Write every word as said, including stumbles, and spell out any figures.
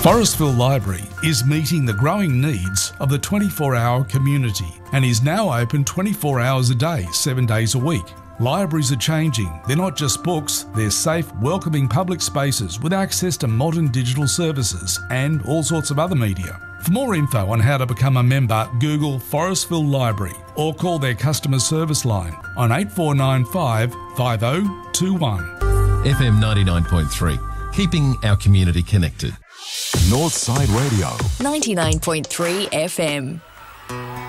Forestville Library is meeting the growing needs of the twenty-four hour community and is now open twenty-four hours a day, seven days a week. Libraries are changing. They're not just books, they're safe, welcoming public spaces with access to modern digital services and all sorts of other media. For more info on how to become a member, Google Forestville Library or call their customer service line on eight four nine five, five oh two one. F M ninety-nine point three, keeping our community connected. Northside Radio. ninety-nine point three F M.